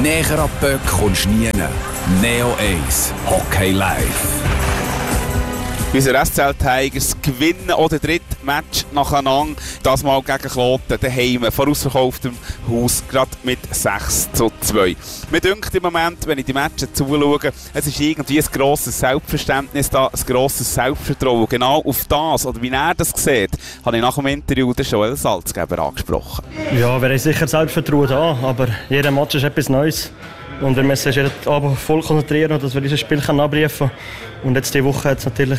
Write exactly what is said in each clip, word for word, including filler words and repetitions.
Näher an die Böcke kommst du nie. Neo eins Hockey Live. Unsere S C L Tigers gewinnen auch den dritten Match nacheinander. Das Mal gegen Kloten, daheim, vor ausverkauftem Haus, gerade mit sechs zu zwei. Mir dünkt im Moment, wenn ich die Matches zuschaue, es ist irgendwie ein grosses Selbstverständnis da, ein grosses Selbstvertrauen. Genau auf das, oder wie er das sieht, habe ich nach dem Interview den Joel Salzgeber angesprochen. Ja, wir haben sicher Selbstvertrauen da, aber jeder Match ist etwas Neues. Und wir müssen uns jeden Abend voll konzentrieren, dass wir dieses Spiel abrufen können. Und jetzt diese Woche hat es natürlich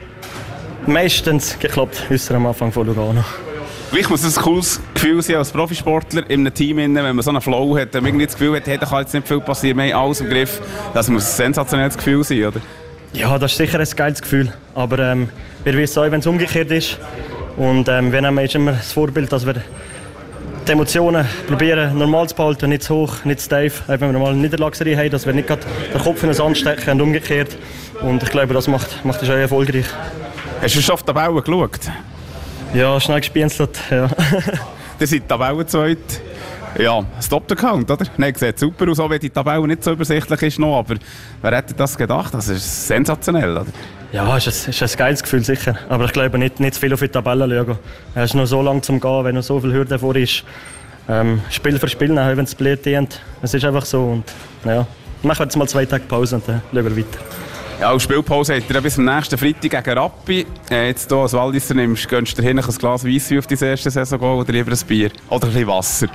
meistens geklappt, außer am Anfang von Lugano. Gleich muss es ein cooles Gefühl sein als Profisportler in einem Team, wenn man so einen Flow hat, wenn man irgendwie das Gefühl hat, hey, da kann jetzt nicht viel passieren, wir haben alles im Griff. Das muss ein sensationelles Gefühl sein, oder? Ja, das ist sicher ein geiles Gefühl. Aber ähm, wir wissen auch, wenn es umgekehrt ist. Und ähm, wir nehmen jetzt immer das Vorbild, dass wir die Emotionen probieren normal zu behalten, nicht zu hoch, nicht zu tief. Wenn wir mal eine Niederlagsserie haben, dass wir nicht gerade den Kopf in den Sand stecken und umgekehrt. Und ich glaube, das macht, macht uns auch erfolgreich. Hast du schon auf die Tabelle geschaut? Ja, schnell gespienzelt, ja. Ihr seid Tabellenzweit. Ja, Stop-the-Count, oder? Nein, sieht super aus, auch wenn die Tabelle nicht so übersichtlich ist noch, aber wer hätte das gedacht? Das ist sensationell, oder? Ja, es ist, ein, ist ein geiles Gefühl, sicher. Aber ich glaube nicht, nicht zu viel auf die Tabelle schauen. Es ist noch so lange zum Gehen, wenn noch so viel Hürden vor ist. Ähm, Spiel für Spiel, wenn es blöd dient. Es ist einfach so. Und, ja, machen wir jetzt mal zwei Tage Pause und dann schauen wir weiter. Ja, als Spielpause habt ihr bis am nächsten Freitag gegen Rappi. Äh, jetzt hier als Walliser nimmst, gönnst du dir hin ein Glas Weisswein auf die erste Saison gehen, oder lieber ein Bier? Oder ein bisschen Wasser?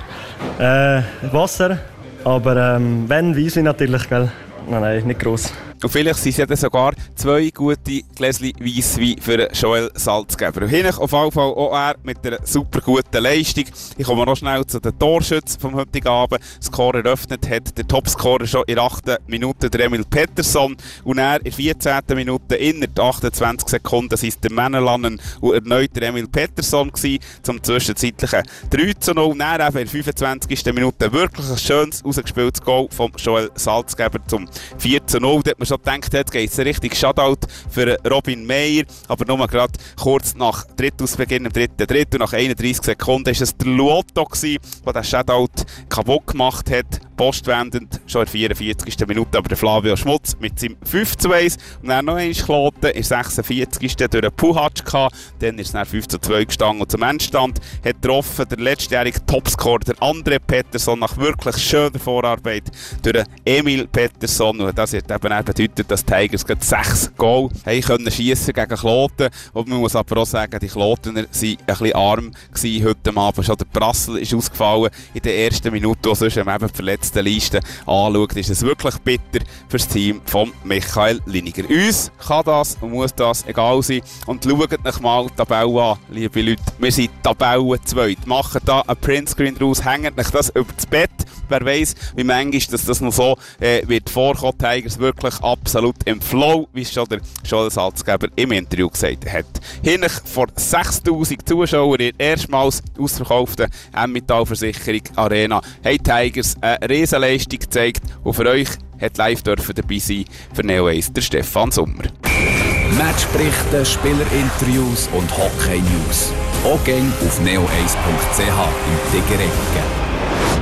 Äh, Wasser, aber ähm, wenn Weisswein natürlich, gell? Nein, nein, nicht gross. Und vielleicht sind es ja dann sogar zwei gute Gläschen Weisswein für Joel Salzgeber. Und hinten auf jeden Fall auch er mit einer super guten Leistung. Ich komme noch schnell zu den Torschützen vom heutigen Abend. Das Score eröffnet hat der Topscorer schon in der achten Minute, der Emil Pettersson. Und er in der vierzehnten Minute, innerhalb achtundzwanzig Sekunden, waren es der Männerlannen und erneut der Emil Pettersson gewesen, zum zwischenzeitlichen drei zu null. Und dann eben in der fünfundzwanzigsten Minute wirklich ein schönes, rausgespieltes Goal von Joel Salzgeber zum vier zu null. Dort man schon gedacht, jetzt geht es ein richtig Shutout für Robin Meyer, aber nur gerade kurz nach Drittausbeginn, im dritten Drittel, nach einunddreißig Sekunden, war es der Luotto, der den Shutout kaputt gemacht hat, postwendend, schon in der vierundvierzigsten Minute, aber der Flavio Schmutz mit seinem fünf zu eins und dann noch einmal Kloten, in der sechsundvierzigsten durch den Puhatschka, dann ist es dann fünf zu zwei gestanden und zum Endstand hat getroffen der letztjährige Topscorer, der André Pettersson, nach wirklich schöner Vorarbeit durch den Emil Pettersson, und das hat eben bedeutet, dass die Tigers gerade sechs Goal haben können schiessen gegen Kloten. Und man muss aber auch sagen, die Klotener waren ein bisschen arm gewesen heute Abend. Schon der Brassel ist ausgefallen in der ersten Minute, wo sonst, wenn man eben die verletzten Liste anschaut, ist es wirklich bitter für das Team von Michael Liniger. Uns kann das und muss das egal sein. Und schaut euch mal die Tabelle an, liebe Leute. Wir sind Tabelle zweit. Macht da einen Printscreen draus, hängt euch das über das Bett. Wer weiss, wie manchmal dass das noch so äh, wird vorkommen. Tigers wirklich absolut im Flow, wie es schon der Joel Salzgeber im Interview gesagt hat. Hinten vor sechstausend Zuschauern in erstmals ausverkauften Emmental-Versicherung Arena haben Tigers eine Riesenleistung gezeigt, und für euch hat live dürfen dabei sein für Neo eins der Stefan Sommer. Matchberichte, Spielerinterviews und Hockey-News. Auch gerne auf neo eins punkt c h im Tigerecke.